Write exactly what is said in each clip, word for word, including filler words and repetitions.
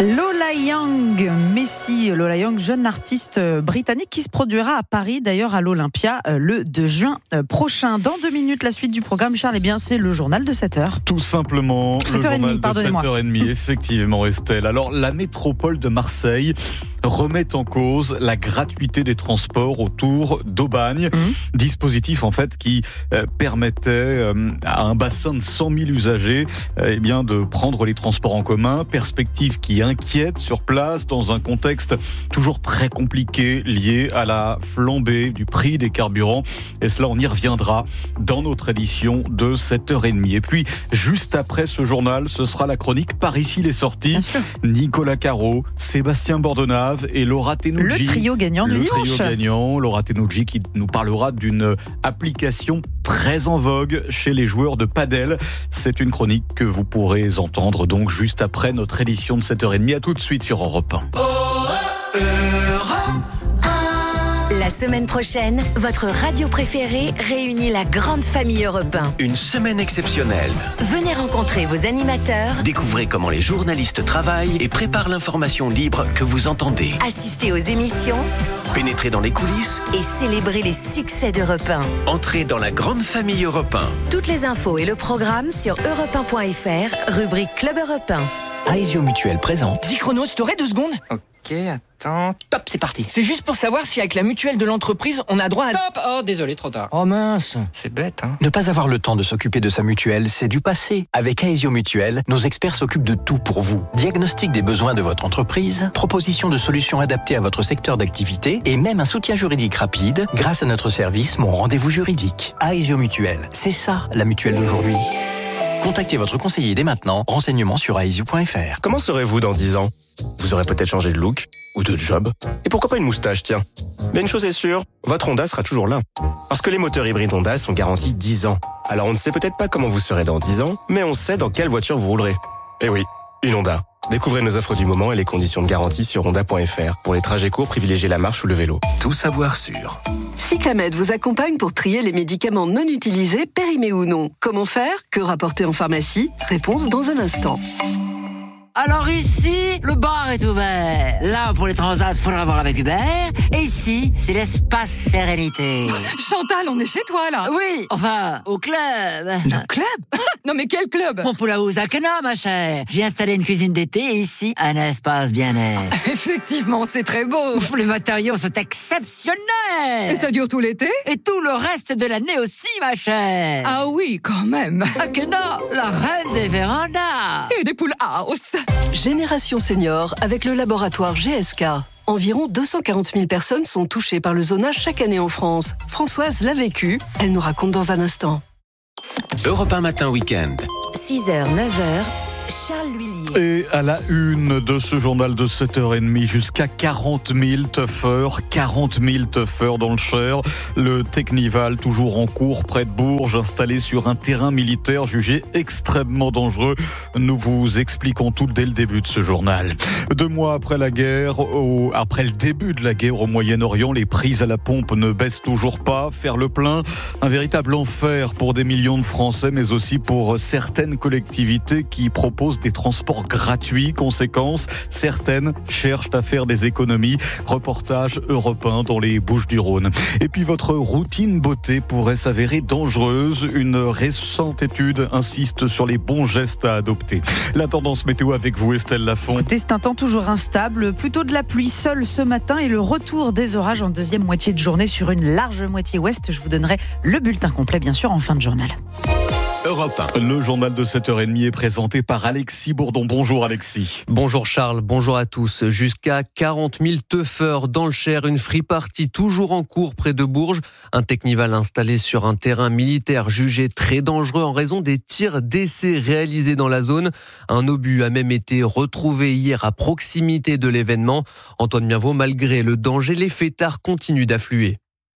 Lola Young, Messi, Lola Young, jeune artiste britannique qui se produira à Paris, d'ailleurs à l'Olympia, le deux juin prochain. Dans deux minutes, la suite du programme, Charles, eh bien, c'est le journal de sept heures. Tout simplement, sept heures trente, le journal de sept heures trente, effectivement, Estelle. Alors, la métropole de Marseille remet en cause la gratuité des transports autour d'Aubagne. Mmh. Dispositif, en fait, qui euh, permettait euh, à un bassin de cent mille usagers euh, eh bien, de prendre les transports en commun. Perspective qui inquiète sur place dans un contexte toujours très compliqué lié à la flambée du prix des carburants. Et cela, on y reviendra dans notre édition de sept heures trente. Et puis, juste après ce journal, ce sera la chronique Par ici les sorties. Nicolas Caro, Sébastien Bordenave et Laura Tenucci. Le trio gagnant du dimanche. Le trio gagnant, Laura Tenucci qui nous parlera d'une application très en vogue chez les joueurs de padel. C'est une chronique que vous pourrez entendre donc juste après notre édition de sept heures trente. À tout de suite sur Europe un. La semaine prochaine, votre radio préférée réunit la grande famille Europe un. Une semaine exceptionnelle. Venez rencontrer vos animateurs. Découvrez comment les journalistes travaillent et préparent l'information libre que vous entendez. Assistez aux émissions. Pénétrez dans les coulisses. Et célébrez les succès d'Europe un. Entrez dans la grande famille Europe un. Toutes les infos et le programme sur europe un point f r, rubrique Club Europe un. Aesio Mutuelle présente. dix chronos, t'aurais deux secondes ? Ok, attends. Top, c'est parti. C'est juste pour savoir si avec la mutuelle de l'entreprise, on a droit à... Stop. Oh, désolé, trop tard. Oh mince. C'est bête, hein. Ne pas avoir le temps de s'occuper de sa mutuelle, c'est du passé. Avec Aesio Mutuelle, nos experts s'occupent de tout pour vous. Diagnostic des besoins de votre entreprise, proposition de solutions adaptées à votre secteur d'activité et même un soutien juridique rapide grâce à notre service Mon Rendez-vous Juridique. Aesio Mutuelle, c'est ça la mutuelle d'aujourd'hui. Contactez votre conseiller dès maintenant. Renseignements sur aesio point f r. Comment serez-vous dans dix ans ? Vous aurez peut-être changé de look ou de job. Et pourquoi pas une moustache, tiens. Mais une chose est sûre, votre Honda sera toujours là. Parce que les moteurs hybrides Honda sont garantis dix ans. Alors on ne sait peut-être pas comment vous serez dans dix ans, mais on sait dans quelle voiture vous roulerez. Eh oui, une Honda. Découvrez nos offres du moment et les conditions de garantie sur honda point f r. Pour les trajets courts, privilégiez la marche ou le vélo. Tout savoir sur. Cyclamed vous accompagne pour trier les médicaments non utilisés, périmés ou non. Comment faire ? Que rapporter en pharmacie ? Réponse dans un instant. Alors ici, le bar est ouvert. Là, pour les transats, faudra voir avec Hubert. Et ici, c'est l'espace sérénité. Chantal, on est chez toi, là. Oui, enfin, au club. Le club ? Non mais quel club ? Bon, pour la Housakana, ma chère. J'ai installé une cuisine d'été et ici, un espace bien-être. Effectivement, c'est très beau. Les matériaux sont exceptionnels. Et ça dure tout l'été ? Et tout le reste de l'année aussi, ma chère. Ah oui, quand même. Akena, la reine des vérandas. Et des poules house. Génération Senior avec le laboratoire G S K. Environ deux cent quarante mille personnes sont touchées par le zonage chaque année en France. Françoise l'a vécu, elle nous raconte dans un instant. Europe un matin week-end. six heures, neuf heures, Charles Lhuillier. Et à la une de ce journal de sept heures trente, jusqu'à quarante mille tuffeurs, quarante mille tuffeurs dans le Cher. Le Technival, toujours en cours près de Bourges, installé sur un terrain militaire jugé extrêmement dangereux. Nous vous expliquons tout dès le début de ce journal. Deux mois après la guerre, au, après le début de la guerre au Moyen-Orient, les prix à la pompe ne baissent toujours pas. Faire le plein, un véritable enfer pour des millions de Français, mais aussi pour certaines collectivités qui proposent des transports gratuits. Conséquence, certaines cherchent à faire des économies. Reportage européen dans les Bouches-du-Rhône. Et puis votre routine beauté pourrait s'avérer dangereuse. Une récente étude insiste sur les bons gestes à adopter. La tendance météo avec vous, Estelle Lafont. Écoutez, c'est un temps toujours instable, plutôt de la pluie seule ce matin et le retour des orages en deuxième moitié de journée sur une large moitié ouest. Je vous donnerai le bulletin complet, bien sûr, en fin de journal. Europe un. Le journal de sept heures trente est présenté par Alexis Bourdon. Bonjour Alexis. Bonjour Charles, bonjour à tous. Jusqu'à quarante mille teufeurs dans le Cher, une free party toujours en cours près de Bourges. Un Technival installé sur un terrain militaire jugé très dangereux en raison des tirs d'essai réalisés dans la zone. Un obus a même été retrouvé hier à proximité de l'événement. Antoine Mienvaux, malgré le danger, les fêtards continuent d'affluer.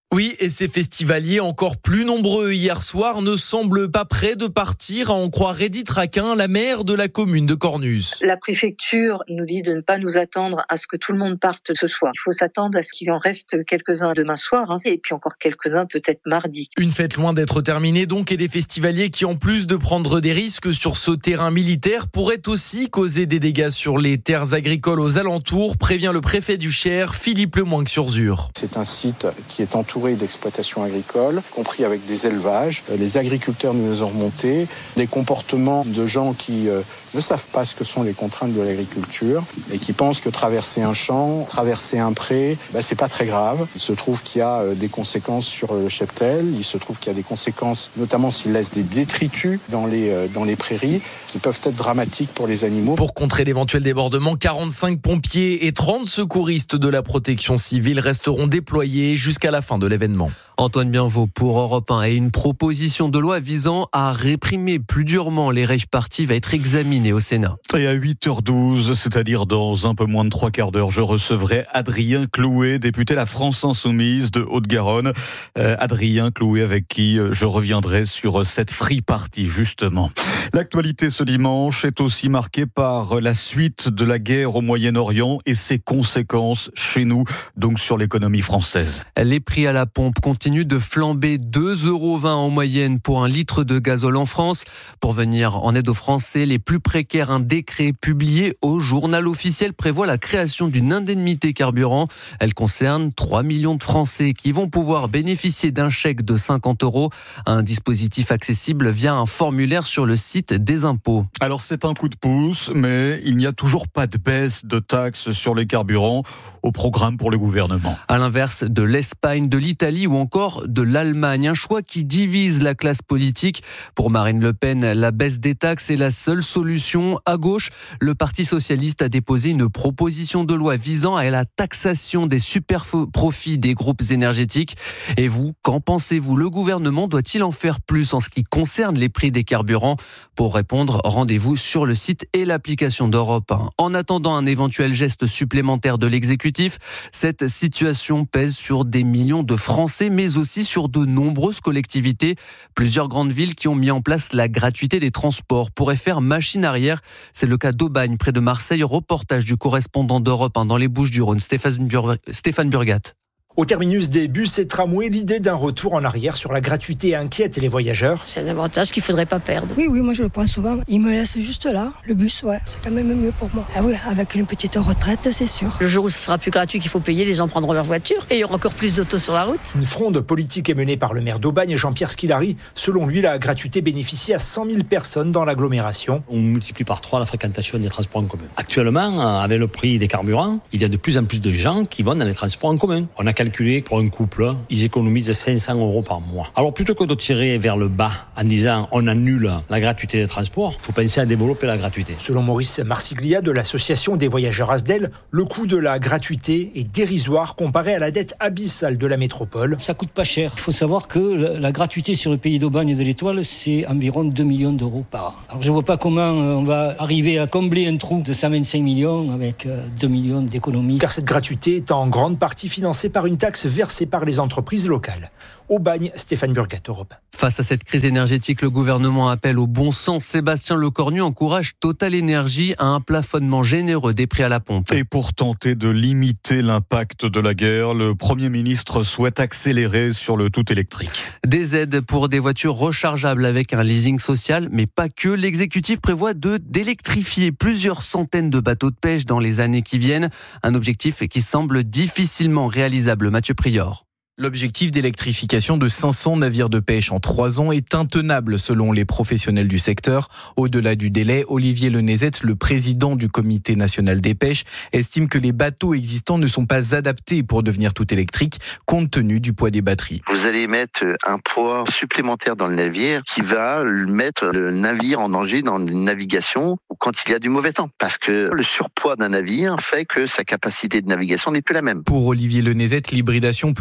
Oui, et ces festivaliers encore plus nombreux hier soir ne semblent pas prêts de partir, à en croire Edith Raquin, la maire de la commune de Cornus. La préfecture nous dit de ne pas nous attendre à ce que tout le monde parte ce soir. Il faut s'attendre à ce qu'il en reste quelques-uns demain soir, hein, et puis encore quelques-uns peut-être mardi. Une fête loin d'être terminée donc, et des festivaliers qui, en plus de prendre des risques sur ce terrain militaire, pourraient aussi causer des dégâts sur les terres agricoles aux alentours, prévient le préfet du Cher, Philippe Lemoinque-sur-Zur. C'est un site qui est entouré d'exploitations agricoles, compris avec des élevages. Les agriculteurs nous ont remonté des comportements de gens qui euh, ne savent pas ce que sont les contraintes de l'agriculture et qui pensent que traverser un champ, traverser un pré, ben, c'est pas très grave. Il se trouve qu'il y a euh, des conséquences sur le cheptel, il se trouve qu'il y a des conséquences, notamment s'ils laissent des détritus dans les, euh, dans les prairies, qui peuvent être dramatiques pour les animaux. Pour contrer l'éventuel débordement, quarante-cinq pompiers et trente secouristes de la protection civile resteront déployés jusqu'à la fin de l'événement. Antoine Bienvaux pour Europe un, et une proposition de loi visant à réprimer plus durement les rave-parties va être examinée au Sénat. Et à huit heures douze, c'est-à-dire dans un peu moins de trois quarts d'heure, je recevrai Adrien Clouet, député La France Insoumise de Haute-Garonne. Euh, Adrien Clouet avec qui je reviendrai sur cette free party justement. L'actualité ce dimanche est aussi marquée par la suite de la guerre au Moyen-Orient et ses conséquences chez nous, donc sur l'économie française. Les prix à la pompe continuent de flamber, deux euros vingt en moyenne pour un litre de gazole en France. Pour venir en aide aux Français les plus précaires, un décret publié au Journal officiel prévoit la création d'une indemnité carburant. Elle concerne trois millions de Français qui vont pouvoir bénéficier d'un chèque de cinquante euros. Un dispositif accessible via un formulaire sur le site des impôts. Alors c'est un coup de pouce, mais il n'y a toujours pas de baisse de taxes sur les carburants au programme pour le gouvernement. À l'inverse de l'Espagne, de l'Italie ou encore de l'Allemagne, un choix qui divise la classe politique. Pour Marine Le Pen, la baisse des taxes est la seule solution. À gauche, le Parti socialiste a déposé une proposition de loi visant à la taxation des super profits des groupes énergétiques. Et vous, qu'en pensez-vous? Le gouvernement doit-il en faire plus en ce qui concerne les prix des carburants? Pour répondre, rendez-vous sur le site et l'application d'Europe un. En attendant un éventuel geste supplémentaire de l'exécutif, cette situation pèse sur des millions de Français, mais aussi sur de nombreuses collectivités. Plusieurs grandes villes qui ont mis en place la gratuité des transports pourraient faire machine arrière. C'est le cas d'Aubagne, près de Marseille. Reportage du correspondant d'Europe un dans les Bouches-du-Rhône, Stéphane, Bur- Stéphane Burgat. Au terminus des bus et tramways, l'idée d'un retour en arrière sur la gratuité inquiète les voyageurs. C'est un avantage qu'il ne faudrait pas perdre. Oui, oui, moi je le prends souvent. Il me laisse juste là, le bus, ouais, c'est quand même mieux pour moi. Ah oui, avec une petite retraite, c'est sûr. Le jour où ce sera plus gratuit qu'il faut payer, les gens prendront leur voiture et il y aura encore plus d'autos sur la route. Une fronde politique est menée par le maire d'Aubagne, Jean-Pierre Squilary. Selon lui, la gratuité bénéficie à cent mille personnes dans l'agglomération. On multiplie par trois la fréquentation des transports en commun. Actuellement, avec le prix des carburants, il y a de plus en plus de gens qui vont dans les transports en commun. On a calculé pour un coût ils économisent cinq cents euros par mois. Alors plutôt que de tirer vers le bas en disant on annule la gratuité des transports, il faut penser à développer la gratuité. Selon Maurice Marsiglia de l'association des voyageurs Asdel, le coût de la gratuité est dérisoire comparé à la dette abyssale de la métropole. Ça coûte pas cher. Il faut savoir que la gratuité sur le pays d'Aubagne et de l'Étoile, c'est environ deux millions d'euros par an. Alors je vois pas comment on va arriver à combler un trou de cent vingt-cinq millions avec deux millions d'économies. Car cette gratuité est en grande partie financée par une taxe versée par les entreprises locales. Aubagne, Stéphane Burgat, Europe. Face à cette crise énergétique, le gouvernement appelle au bon sens. Sébastien Lecornu encourage Total Énergie à un plafonnement généreux des prix à la pompe. Et pour tenter de limiter l'impact de la guerre, le Premier ministre souhaite accélérer sur le tout électrique. Des aides pour des voitures rechargeables avec un leasing social, mais pas que. L'exécutif prévoit de d'électrifier plusieurs centaines de bateaux de pêche dans les années qui viennent. Un objectif qui semble difficilement réalisable. Mathieu Prior. L'objectif d'électrification de cinq cents navires de pêche en trois ans est intenable selon les professionnels du secteur. Au-delà du délai, Olivier Lenezet, le président du Comité national des pêches, estime que les bateaux existants ne sont pas adaptés pour devenir tout électriques compte tenu du poids des batteries. Vous allez mettre un poids supplémentaire dans le navire qui va mettre le navire en danger dans une navigation quand il y a du mauvais temps. Parce que le surpoids d'un navire fait que sa capacité de navigation n'est plus la même. Pour Olivier Lenezet, l'hybridation peut être une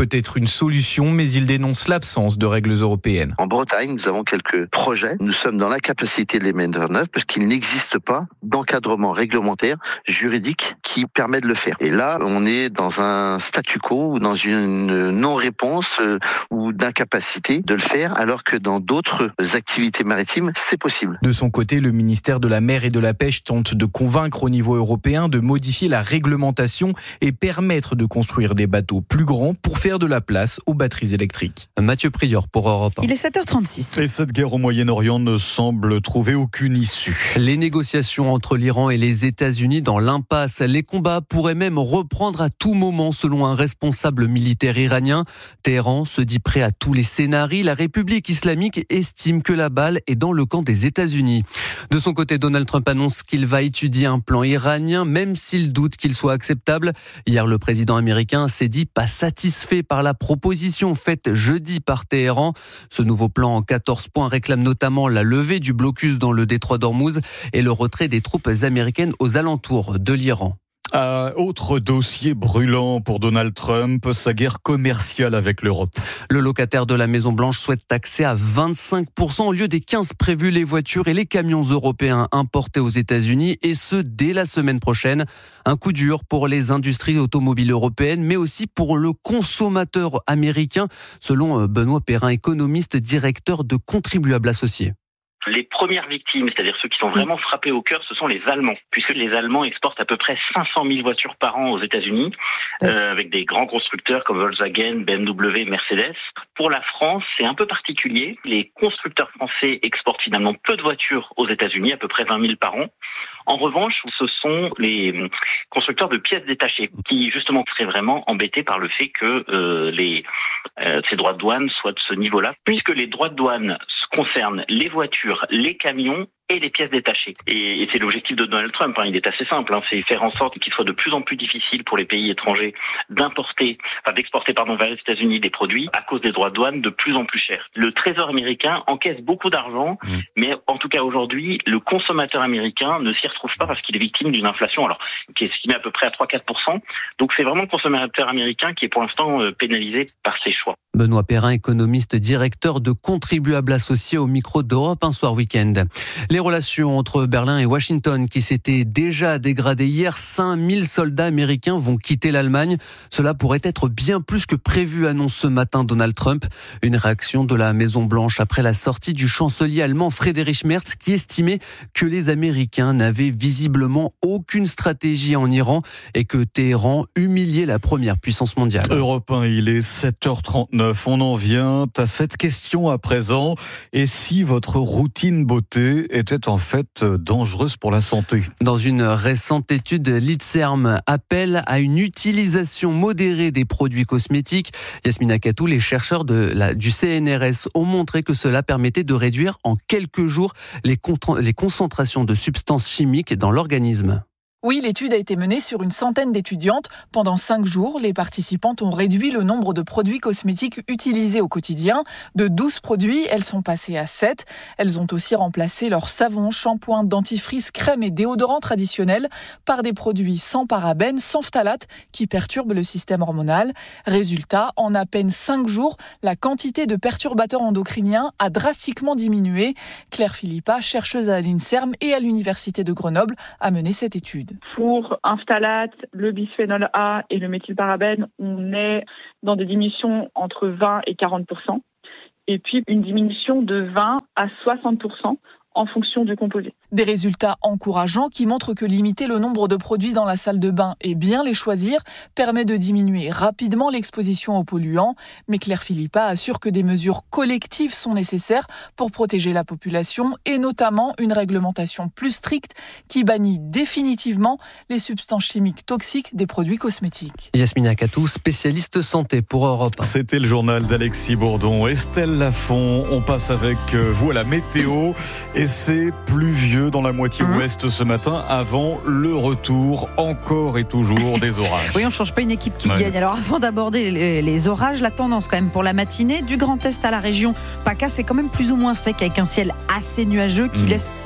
une solution, mais il dénonce l'absence de règles européennes. En Bretagne, nous avons quelques projets. Nous sommes dans l'incapacité de les mettre en œuvre parce qu'il n'existe pas d'encadrement réglementaire, juridique qui permet de le faire. Et là, on est dans un statu quo ou dans une non-réponse euh, ou d'incapacité de le faire, alors que dans d'autres activités maritimes, c'est possible. De son côté, le ministère de la Mer et de la Pêche tente de convaincre au niveau européen de modifier la réglementation et permettre de construire des bateaux plus grands pour faire de la place aux batteries électriques. Mathieu Prior pour Europe un. Il est sept heures trente-six. Et cette guerre au Moyen-Orient ne semble trouver aucune issue. Les négociations entre l'Iran et les États-Unis dans l'impasse. Les combats pourraient même reprendre à tout moment, selon un responsable militaire iranien. Téhéran se dit prêt à tous les scénarios. La République islamique estime que la balle est dans le camp des États-Unis. De son côté, Donald Trump annonce qu'il va étudier un plan iranien, même s'il doute qu'il soit acceptable. Hier, le président américain s'est dit pas satisfait par la proposition faite jeudi par Téhéran. Ce nouveau plan en quatorze points réclame notamment la levée du blocus dans le détroit d'Ormuz et le retrait des troupes américaines aux alentours de l'Iran. Euh, autre dossier brûlant pour Donald Trump, sa guerre commerciale avec l'Europe. Le locataire de la Maison-Blanche souhaite taxer à vingt-cinq pour cent au lieu des quinze prévus les voitures et les camions européens importés aux États-Unis, et ce dès la semaine prochaine. Un coup dur pour les industries automobiles européennes, mais aussi pour le consommateur américain, selon Benoît Perrin, économiste, directeur de Contribuables Associés. Les premières victimes, c'est-à-dire ceux qui sont vraiment frappés au cœur, ce sont les Allemands, puisque les Allemands exportent à peu près cinq cent mille voitures par an aux États-Unis, euh, avec des grands constructeurs comme Volkswagen, B M W, Mercedes. Pour la France, c'est un peu particulier. Les constructeurs français exportent finalement peu de voitures aux États-Unis, à peu près vingt mille par an. En revanche, ce sont les constructeurs de pièces détachées qui, justement, seraient vraiment embêtés par le fait que euh, les, euh, ces droits de douane soient de ce niveau-là, puisque les droits de douane concernent les voitures, les camions et les pièces détachées. Et, et c'est l'objectif de Donald Trump, hein, il est assez simple, hein, c'est faire en sorte qu'il soit de plus en plus difficile pour les pays étrangers d'importer, enfin d'exporter pardon vers les États-Unis des produits à cause des droits de douane de plus en plus chers. Le Trésor américain encaisse beaucoup d'argent, mmh. mais en tout cas aujourd'hui, le consommateur américain ne s'y retrouve pas parce qu'il est victime d'une inflation, alors qui est estimée à peu près à trois à quatre pour cent. Donc c'est vraiment le consommateur américain qui est pour l'instant euh, pénalisé par ses choix. Benoît Perrin, économiste, directeur de Contribuables Associés au micro d'Europe un soir week-end. Les relations entre Berlin et Washington qui s'étaient déjà dégradées hier, cinq mille soldats américains vont quitter l'Allemagne. Cela pourrait être bien plus que prévu, annonce ce matin Donald Trump. Une réaction de la Maison-Blanche après la sortie du chancelier allemand Friedrich Merz qui estimait que les Américains n'avaient visiblement aucune stratégie en Iran et que Téhéran humiliait la première puissance mondiale. Europe un, il est sept heures trente-neuf. On en vient à cette question à présent. Et si votre routine beauté était en fait dangereuse pour la santé? Dans une récente étude, l'INSERM appelle à une utilisation modérée des produits cosmétiques. Yasmina Katou, les chercheurs de la, du C N R S ont montré que cela permettait de réduire en quelques jours les, contra- les concentrations de substances chimiques dans l'organisme. Oui, l'étude a été menée sur une centaine d'étudiantes. Pendant cinq jours, les participantes ont réduit le nombre de produits cosmétiques utilisés au quotidien. De douze produits, elles sont passées à sept. Elles ont aussi remplacé leurs savons, shampoings, dentifrices, crèmes et déodorants traditionnels par des produits sans parabènes, sans phtalates, qui perturbent le système hormonal. Résultat, en à peine cinq jours, la quantité de perturbateurs endocriniens a drastiquement diminué. Claire Philippa, chercheuse à l'INSERM et à l'Université de Grenoble, a mené cette étude. Pour un phtalate, le bisphénol A et le méthylparabène, on est dans des diminutions entre vingt et quarante pour cent. Et puis une diminution de vingt à soixante pour cent en fonction du composé. Des résultats encourageants qui montrent que limiter le nombre de produits dans la salle de bain et bien les choisir permet de diminuer rapidement l'exposition aux polluants. Mais Claire Philippa assure que des mesures collectives sont nécessaires pour protéger la population et notamment une réglementation plus stricte qui bannit définitivement les substances chimiques toxiques des produits cosmétiques. Yasmina Katou, spécialiste santé pour Europe. C'était le journal d'Alexis Bourdon. Estelle Lafont, on passe avec vous à la météo et c'est pluvieux dans la moitié mmh. ouest ce matin avant le retour encore et toujours des orages. Oui, on ne change pas une équipe qui ouais. gagne. Alors avant d'aborder les, les orages, la tendance quand même pour la matinée, du Grand Est à la région PACA, c'est quand même plus ou moins sec avec un ciel assez nuageux qui mmh. laisse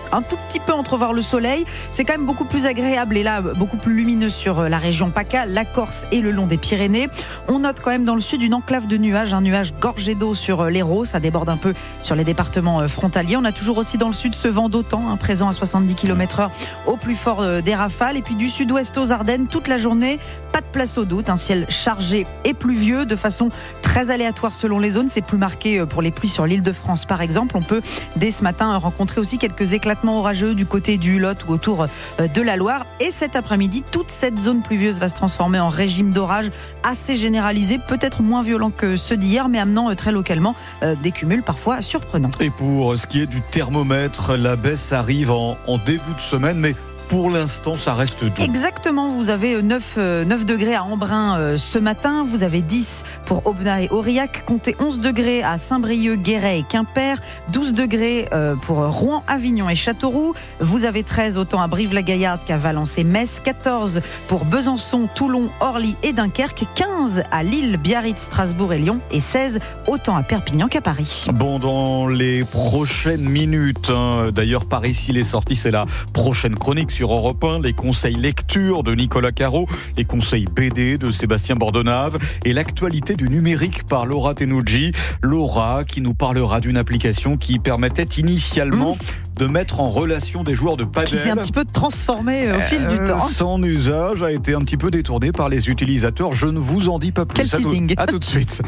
un tout petit peu entrevoir le soleil. C'est quand même beaucoup plus agréable et là, beaucoup plus lumineux sur la région PACA, la Corse et le long des Pyrénées. On note quand même dans le sud une enclave de nuages, un nuage gorgé d'eau sur l'Hérault. Ça déborde un peu sur les départements frontaliers. On a toujours aussi dans le sud ce vent d'OTAN, hein, présent à soixante-dix kilomètres heure au plus fort des rafales. Et puis du sud-ouest aux Ardennes, toute la journée, pas de place au doute. Un ciel chargé et pluvieux de façon très aléatoire selon les zones. C'est plus marqué pour les pluies sur l'Île-de-France par exemple. On peut dès ce matin rencontrer aussi quelques éclatements orageux du côté du Lot ou autour de la Loire. Et cet après-midi, toute cette zone pluvieuse va se transformer en régime d'orage assez généralisé, peut-être moins violent que ceux d'hier, mais amenant très localement des cumuls parfois surprenants. Et pour ce qui est du thermomètre, la baisse arrive en, en début de semaine, mais pour l'instant, ça reste doux. Exactement, vous avez neuf, neuf degrés à Embrun euh, ce matin, vous avez dix pour Aubenas et Aurillac, comptez onze degrés à Saint-Brieuc, Guéret et Quimper, douze degrés euh, pour Rouen, Avignon et Châteauroux, vous avez treize autant à Brive-la-Gaillarde qu'à Valence et Metz, quatorze pour Besançon, Toulon, Orly et Dunkerque, quinze à Lille, Biarritz, Strasbourg et Lyon et seize autant à Perpignan qu'à Paris. Bon, dans les prochaines minutes, hein, d'ailleurs par ici les sorties, c'est la prochaine chronique sur Europe un, les conseils lecture de Nicolas Caro, les conseils B D de Sébastien Bordenave et l'actualité du numérique par Laura Tenouji. Laura qui nous parlera d'une application qui permettait initialement mmh. de mettre en relation des joueurs de padel. Qui s'est un petit peu transformé au fil euh, du temps. Son usage a été un petit peu détourné par les utilisateurs. Je ne vous en dis pas plus. Quel teasing. À tout, à tout de suite.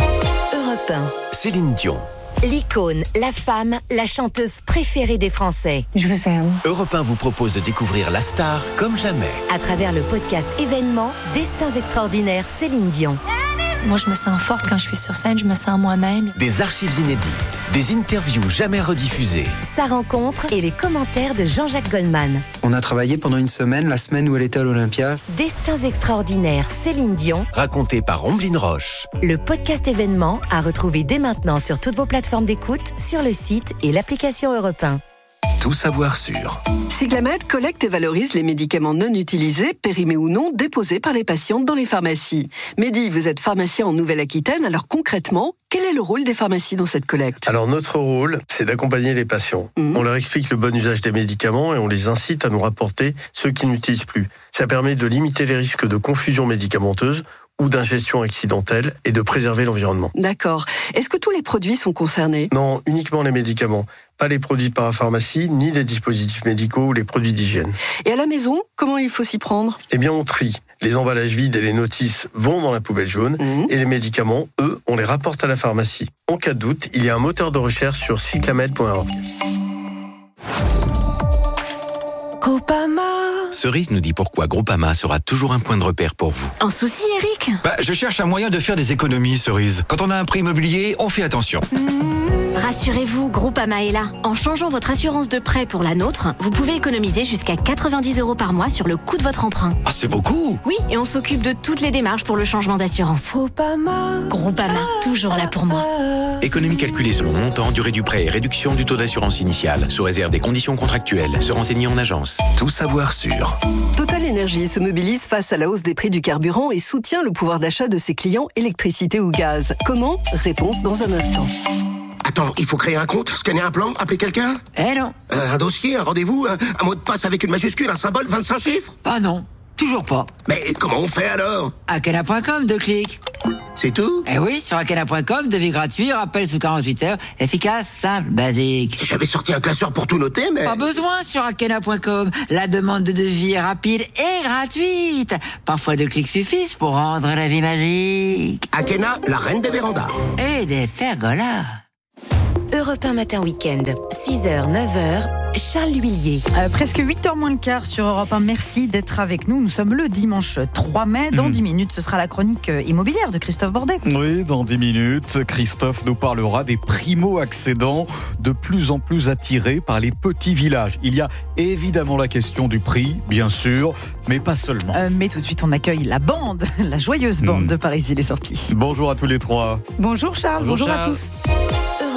Europe un. Céline Dion. L'icône, la femme, la chanteuse préférée des Français. Je vous aime. Europe un vous propose de découvrir la star comme jamais. À travers le podcast événement Destins extraordinaires Céline Dion. Moi, je me sens forte quand je suis sur scène, je me sens moi-même. Des archives inédites, des interviews jamais rediffusées. Sa rencontre et les commentaires de Jean-Jacques Goldman. On a travaillé pendant une semaine, la semaine où elle était à l'Olympia. Destins extraordinaires Céline Dion. Raconté par Omblin Roche. Le podcast événement à retrouver dès maintenant sur toutes vos plateformes d'écoute, sur le site et l'application Europe un. Tout savoir sur. Cyclamed collecte et valorise les médicaments non utilisés, périmés ou non, déposés par les patientes dans les pharmacies. Mehdi, vous êtes pharmacien en Nouvelle-Aquitaine, alors concrètement, quel est le rôle des pharmacies dans cette collecte ? Alors notre rôle, c'est d'accompagner les patients. Mmh. On leur explique le bon usage des médicaments et on les incite à nous rapporter ceux qui n'utilisent plus. Ça permet de limiter les risques de confusion médicamenteuse ou d'ingestion accidentelle et de préserver l'environnement. D'accord. Est-ce que tous les produits sont concernés ? Non, uniquement les médicaments. Pas les produits de parapharmacie, ni les dispositifs médicaux ou les produits d'hygiène. Et à la maison, comment il faut s'y prendre ? Eh bien, on trie. Les emballages vides et les notices vont dans la poubelle jaune mmh. et les médicaments, eux, on les rapporte à la pharmacie. En cas de doute, il y a un moteur de recherche sur cyclamed point org. Groupama. Cerise nous dit pourquoi Groupama sera toujours un point de repère pour vous. Un souci, Eric ? Bah, je cherche un moyen de faire des économies, Cerise. Quand on a un prêt immobilier, on fait attention. Mmh. Rassurez-vous, Groupama est là. En changeant votre assurance de prêt pour la nôtre, vous pouvez économiser jusqu'à quatre-vingt-dix euros par mois sur le coût de votre emprunt. Ah, c'est beaucoup ! Oui, et on s'occupe de toutes les démarches pour le changement d'assurance. Groupama. Groupama, toujours là pour moi. Économie calculée selon montant, durée du prêt et réduction du taux d'assurance initiale, sous réserve des conditions contractuelles. Se renseigner en agence. Tout savoir sur. Total Énergie se mobilise face à la hausse des prix du carburant et soutient le pouvoir d'achat de ses clients électricité ou gaz. Comment ? Réponse dans un instant. Attends, il faut créer un compte, scanner un plan, appeler quelqu'un ? Eh non. euh, Un dossier, un rendez-vous, un, un mot de passe avec une majuscule, un symbole, vingt-cinq chiffres ? Ah non, toujours pas. Mais comment on fait alors ? Akena point com, deux clics. C'est tout ? Eh oui, sur Akena point com, devis gratuit, rappel sous quarante-huit heures, efficace, simple, basique. J'avais sorti un classeur pour tout noter, mais... Pas besoin sur Akena point com. La demande de devis est rapide et gratuite. Parfois deux clics suffisent pour rendre la vie magique. Akena, la reine des vérandas. Et des pergolas. Europe un matin week-end, six heures, neuf heures, Charles L'Huillier. Euh, presque huit heures moins le quart sur Europe un. Merci d'être avec nous. Nous sommes le dimanche trois mai. Dans mmh. dix minutes, ce sera la chronique immobilière de Christophe Bordet. Oui, dans dix minutes, Christophe nous parlera des primo-accédants de plus en plus attirés par les petits villages. Il y a évidemment la question du prix, bien sûr, mais pas seulement. Euh, mais tout de suite, on accueille la bande, la joyeuse bande mmh. de Paris, il est sorti. Bonjour à tous les trois. Bonjour Charles, bonjour, bonjour Charles. à tous.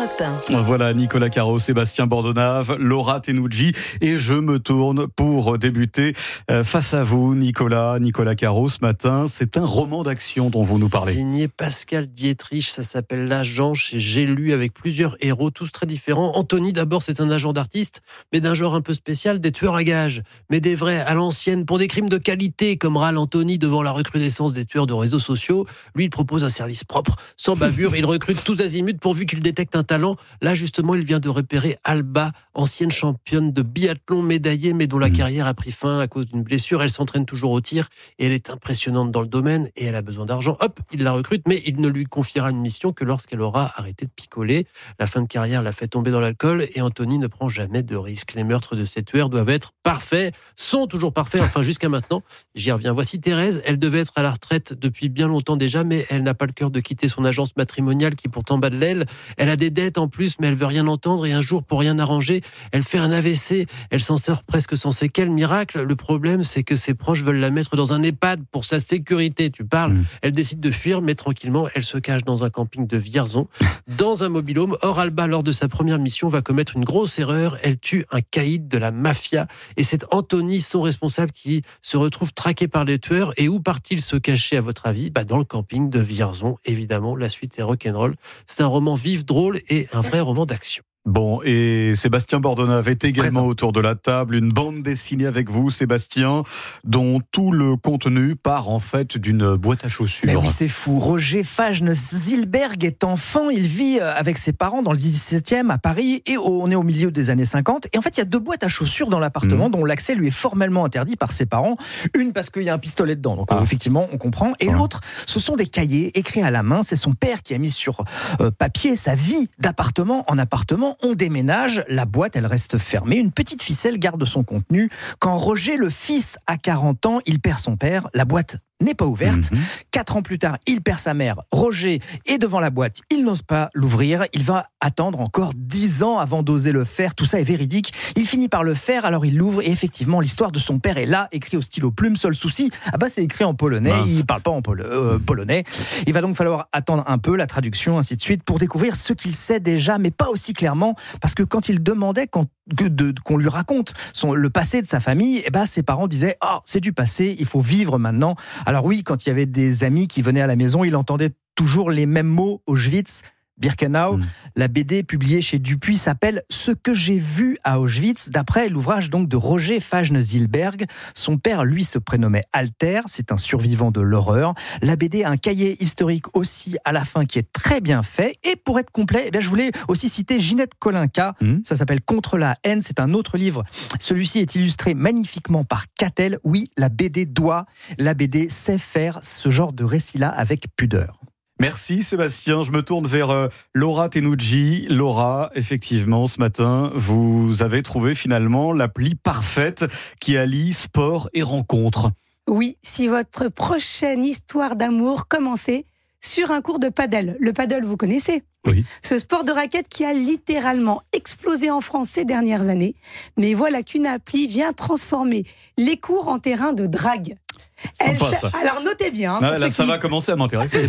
Europe un. Voilà, Nicolas Caro, Sébastien Bordonave, Laura Tenucci, et je me tourne pour débuter euh, face à vous, Nicolas. Nicolas Caro, ce matin, c'est un roman d'action dont vous nous parlez. Signé Pascal Dietrich, ça s'appelle L'Agent chez J'ai lu, avec plusieurs héros, tous très différents. Anthony, d'abord, c'est un agent d'artiste, mais d'un genre un peu spécial, des tueurs à gages, mais des vrais, à l'ancienne, pour des crimes de qualité, comme râle Anthony devant la recrudescence des tueurs de réseaux sociaux. Lui, il propose un service propre, sans bavure, il recrute tous azimuts pourvu qu'il détecte un talent. Là, justement, il vient de repérer Alba, ancienne championne de biathlon médaillée, mais dont la carrière a pris fin à cause d'une blessure. Elle s'entraîne toujours au tir et elle est impressionnante dans le domaine et elle a besoin d'argent. Hop, il la recrute, mais il ne lui confiera une mission que lorsqu'elle aura arrêté de picoler. La fin de carrière l'a fait tomber dans l'alcool et Anthony ne prend jamais de risques. Les meurtres de ces tueurs doivent être parfaits, sont toujours parfaits, enfin jusqu'à maintenant. J'y reviens. Voici Thérèse, elle devait être à la retraite depuis bien longtemps déjà, mais elle n'a pas le cœur de quitter son agence matrimoniale qui pourtant bat de l'aile. Elle a des dettes en plus, mais elle veut rien entendre et un jour, pour rien arranger, elle fait un A V C. Elle s'en sort presque sans séquelles. Miracle, le problème, c'est que ses proches veulent la mettre dans un EHPAD pour sa sécurité. Tu parles. Mmh. Elle décide de fuir, mais tranquillement, elle se cache dans un camping de Vierzon, dans un mobil-home. Or, Alba, lors de sa première mission, va commettre une grosse erreur. Elle tue un caïd de la mafia et c'est Anthony, son responsable, qui se retrouve traqué par les tueurs. Et où part-il se cacher, à votre avis ? Bah, dans le camping de Vierzon, évidemment. La suite est rock'n'roll. C'est un roman vif, drôle et un vrai roman d'action. Bon, et Sébastien Bordonave est également Présent. autour de la table. Une bande dessinée avec vous, Sébastien, dont tout le contenu part en fait d'une boîte à chaussures. Mais oui, c'est fou. Roger Fajne-Zilberg est enfant. Il vit avec ses parents dans le dix-septième à Paris et on est au milieu des années cinquante. Et en fait, il y a deux boîtes à chaussures dans l'appartement mmh. dont l'accès lui est formellement interdit par ses parents. Une parce qu'il y a un pistolet dedans. Donc ah. effectivement, on comprend. Et ouais. l'autre, ce sont des cahiers écrits à la main. C'est son père qui a mis sur euh, papier sa vie d'appartement en appartement. On déménage, la boîte, elle reste fermée. Une petite ficelle garde son contenu. Quand Roger, le fils, a quarante ans, il perd son père. La boîte n'est pas ouverte. Mmh. Quatre ans plus tard, il perd sa mère. Roger est devant la boîte. Il n'ose pas l'ouvrir. Il va attendre encore dix ans avant d'oser le faire. Tout ça est véridique. Il finit par le faire, alors il l'ouvre. Et effectivement, l'histoire de son père est là, écrit au stylo plume. Seul souci, ah bah c'est écrit en polonais. Mince. Il parle pas en pol- euh, polonais. Il va donc falloir attendre un peu la traduction, ainsi de suite, pour découvrir ce qu'il sait déjà, mais pas aussi clairement. Parce que quand il demandait quand, que de, qu'on lui raconte son, le passé de sa famille, eh ben, ses parents disaient « Ah, oh, c'est du passé, il faut vivre maintenant ». Alors oui, quand il y avait des amis qui venaient à la maison, il entendait toujours les mêmes mots, Auschwitz, Birkenau. Mmh. La B D publiée chez Dupuis s'appelle « Ce que j'ai vu à Auschwitz », d'après l'ouvrage donc de Roger Fajne-Zilberg. Son père, lui, se prénommait Alter, c'est un survivant de l'horreur. La B D a un cahier historique aussi à la fin qui est très bien fait. Et pour être complet, eh bien, je voulais aussi citer Ginette Kolinka. Mmh. Ça s'appelle « Contre la haine », c'est un autre livre. Celui-ci est illustré magnifiquement par Catel. Oui, la B D doit, la B D sait faire ce genre de récit-là avec pudeur. Merci Sébastien, je me tourne vers euh, Laura Tenucci. Laura, effectivement, ce matin, vous avez trouvé finalement l'appli parfaite qui allie sport et rencontre. Oui, si votre prochaine histoire d'amour commençait sur un cours de paddle. Le paddle, vous connaissez ? Oui. Ce sport de raquette qui a littéralement explosé en France ces dernières années. Mais voilà qu'une appli vient transformer les cours en terrain de drague. Elle Sympa, sa... ça. Alors notez bien. Hein, ah, là, ça qui... va commencer à m'intéresser.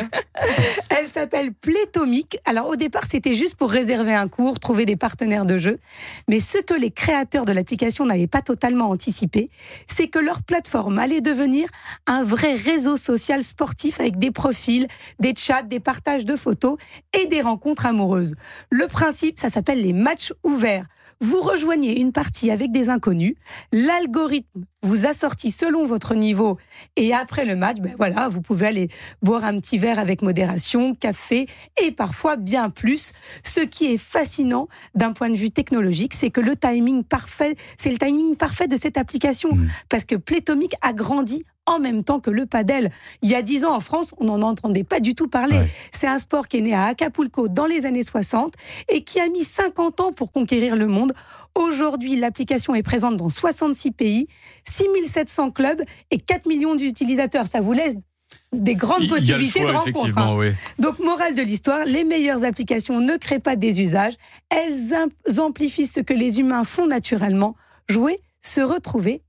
Elle s'appelle Playtomic. Alors au départ, c'était juste pour réserver un cours, trouver des partenaires de jeu. Mais ce que les créateurs de l'application n'avaient pas totalement anticipé, c'est que leur plateforme allait devenir un vrai réseau social sportif avec des profils, des chats, des partages de photos et des rencontres amoureuses. Le principe, ça s'appelle les matchs ouverts. Vous rejoignez une partie avec des inconnus, l'algorithme vous assortit selon votre niveau et après le match, ben voilà, vous pouvez aller boire un petit verre avec modération, café et parfois bien plus. Ce qui est fascinant d'un point de vue technologique, c'est que le timing parfait, c'est le timing parfait de cette application mmh. parce que Playtomic a grandi en même temps que le padel. Il y a dix ans en France, on n'en entendait pas du tout parler. Ouais. C'est un sport qui est né à Acapulco dans les années soixante et qui a mis cinquante ans pour conquérir le monde. Aujourd'hui, l'application est présente dans soixante-six pays, six mille sept cents clubs et quatre millions d'utilisateurs. Ça vous laisse des grandes Il possibilités choix, de rencontres. Hein. Oui. Donc, morale de l'histoire, les meilleures applications ne créent pas des usages. Elles amplifient ce que les humains font naturellement, jouer, se retrouver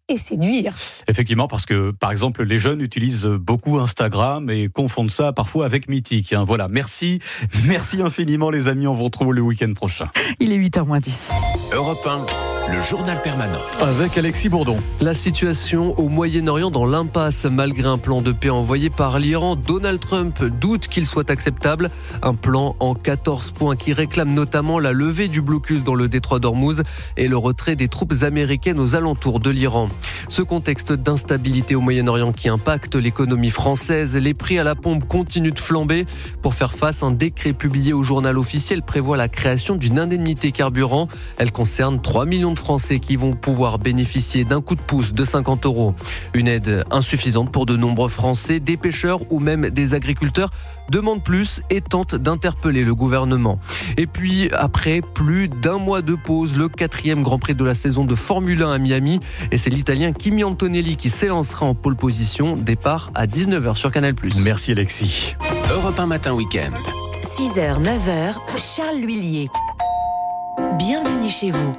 et séduire. Effectivement, parce que, par exemple, les jeunes utilisent beaucoup Instagram et confondent ça parfois avec Mythique. Hein. Voilà, merci. Merci infiniment, les amis. On vous retrouve le week-end prochain. Il est huit heures moins dix. Europe un, le journal permanent. Avec Alexis Bourdon. La situation au Moyen-Orient dans l'impasse. Malgré un plan de paix envoyé par l'Iran, Donald Trump doute qu'il soit acceptable. Un plan en quatorze points qui réclame notamment la levée du blocus dans le détroit d'Ormuz et le retrait des troupes américaines aux alentours de l'Iran. Ce contexte d'instabilité au Moyen-Orient qui impacte l'économie française, les prix à la pompe continuent de flamber. Pour faire face, un décret publié au journal officiel prévoit la création d'une indemnité carburant. Elle concerne trois millions de Français qui vont pouvoir bénéficier d'un coup de pouce de cinquante euros. Une aide insuffisante pour de nombreux Français, des pêcheurs ou même des agriculteurs demandent plus et tentent d'interpeller le gouvernement. Et puis, après plus d'un mois de pause, le quatrième Grand Prix de la saison de Formule un à Miami. Et c'est l'Italien Kimi Antonelli qui s'élancera en pole position. Départ à dix-neuf heures sur Canal plus. Merci Alexis. Europe un matin week-end. six heures, neuf heures, Charles L'Huillier. Bienvenue chez vous.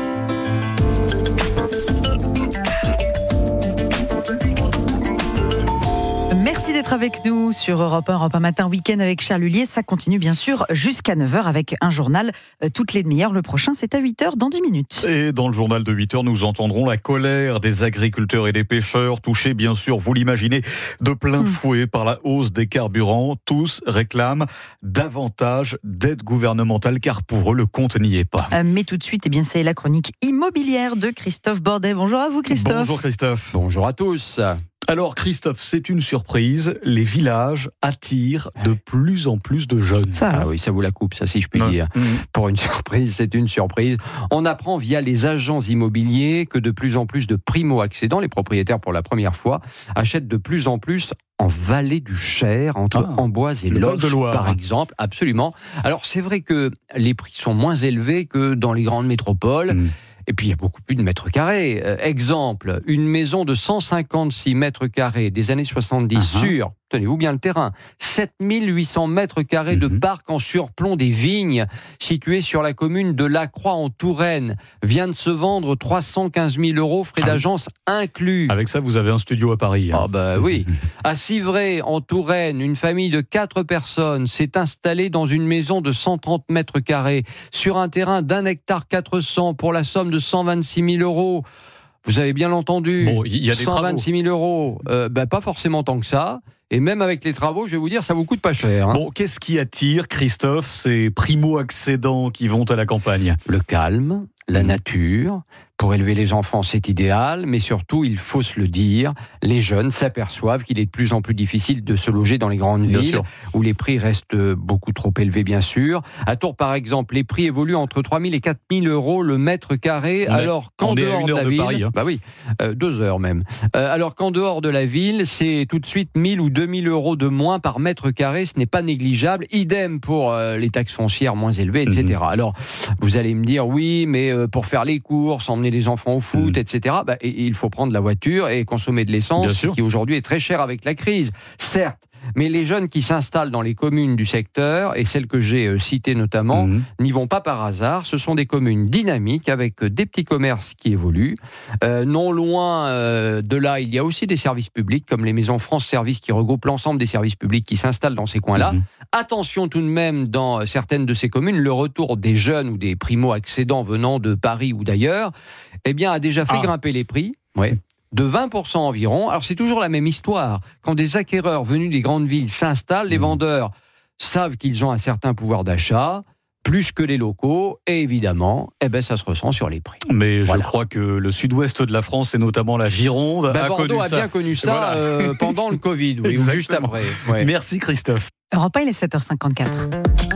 Merci d'être avec nous sur Europe un, Europe un Matin Week-end avec Charles L'Huillier. Ça continue bien sûr jusqu'à neuf heures avec un journal euh, toutes les demi-heures. Le prochain, c'est à huit heures dans dix minutes. Et dans le journal de huit heures, nous entendrons la colère des agriculteurs et des pêcheurs, touchés bien sûr, vous l'imaginez, de plein mmh. fouet par la hausse des carburants. Tous réclament davantage d'aide gouvernementale car pour eux, le compte n'y est pas. Euh, mais tout de suite, eh bien, c'est la chronique immobilière de Christophe Bordet. Bonjour à vous Christophe. Bonjour Christophe. Bonjour à tous. Alors Christophe, c'est une surprise, les villages attirent de plus en plus de jeunes. Ça, ah oui, ça vous la coupe, ça si je puis ouais. dire. Mmh. Pour une surprise, c'est une surprise. On apprend via les agents immobiliers que de plus en plus de primo-accédants, les propriétaires pour la première fois, achètent de plus en plus en vallée du Cher, entre ah, Amboise et Loches, par exemple. Absolument. Alors c'est vrai que les prix sont moins élevés que dans les grandes métropoles. Mmh. Et puis, il y a beaucoup plus de mètres carrés. Euh, exemple, une maison de cent cinquante-six mètres carrés des années soixante-dix uh-huh. sur, tenez-vous bien le terrain, sept mille huit cents mètres carrés uh-huh. de parc en surplomb des vignes, situé sur la commune de Lacroix en Touraine, vient de se vendre trois cent quinze mille euros, frais d'agence inclus. Avec ça, vous avez un studio à Paris. Ah hein. bah oui. À Civray, en Touraine, une famille de quatre personnes s'est installée dans une maison de cent trente mètres carrés, sur un terrain d'un hectare quatre cents pour la somme de cent vingt-six mille euros. Vous avez bien entendu, bon, y a des cent vingt-six mille euros, euh, bah, pas forcément tant que ça. Et même avec les travaux, je vais vous dire, ça vous coûte pas cher. Hein. Bon, qu'est-ce qui attire, Christophe, ces primo-accédants qui vont à la campagne ? Le calme, la mmh. nature. Pour élever les enfants, c'est idéal, mais surtout, il faut se le dire, les jeunes s'aperçoivent qu'il est de plus en plus difficile de se loger dans les grandes bien villes, sûr. Où les prix restent beaucoup trop élevés, bien sûr. À Tours, par exemple, les prix évoluent entre trois mille et quatre mille euros le mètre carré, on alors est, qu'en dehors de la de ville, Paris, hein. bah oui, euh, deux heures même. Euh, alors qu'en dehors de la ville, c'est tout de suite mille ou deux mille euros de moins par mètre carré, ce n'est pas négligeable. Idem pour euh, les taxes foncières moins élevées, et cetera. Mm-hmm. Alors, vous allez me dire, oui, mais euh, pour faire les courses, emmener les enfants au foot, mmh. et cetera, bah, il faut prendre la voiture et consommer de l'essence, qui aujourd'hui est très cher avec la crise. Certes, mais les jeunes qui s'installent dans les communes du secteur, et celles que j'ai euh, citées notamment, mmh. n'y vont pas par hasard. Ce sont des communes dynamiques avec des petits commerces qui évoluent. Euh, non loin euh, de là, il y a aussi des services publics, comme les maisons France Service qui regroupent l'ensemble des services publics qui s'installent dans ces coins-là. Mmh. Attention tout de même, dans certaines de ces communes, le retour des jeunes ou des primo-accédants venant de Paris ou d'ailleurs, eh bien, a déjà fait ah. grimper les prix. Ouais. De vingt pour cent environ. Alors c'est toujours la même histoire. Quand des acquéreurs venus des grandes villes s'installent, les vendeurs savent qu'ils ont un certain pouvoir d'achat, plus que les locaux, et évidemment, eh ben, ça se ressent sur les prix. Mais voilà. Voilà. Je crois que le sud-ouest de la France, et notamment la Gironde, ben, a Bordeaux connu a ça. bien connu ça Voilà. euh, pendant le Covid, oui, ou juste après. Ouais. Merci Christophe. Europe un, il est sept heures cinquante-quatre.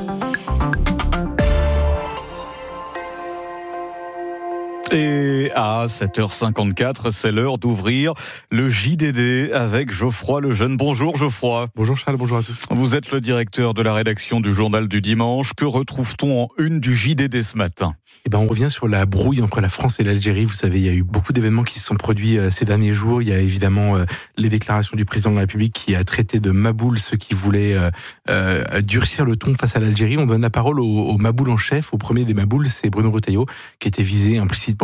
Et à sept heures cinquante-quatre, c'est l'heure d'ouvrir le J D D avec Geoffroy Lejeune. Bonjour Geoffroy. Bonjour Charles, bonjour à tous. Vous êtes le directeur de la rédaction du Journal du Dimanche. Que retrouve-t-on en une du J D D ce matin ? Eh ben, on revient sur la brouille entre la France et l'Algérie. Vous savez, il y a eu beaucoup d'événements qui se sont produits euh, ces derniers jours. Il y a évidemment euh, les déclarations du président de la République qui a traité de maboule ceux qui voulaient euh, euh, durcir le ton face à l'Algérie. On donne la parole au, au maboule en chef. Au premier des maboules, c'est Bruno Retailleau qui était visé implicitement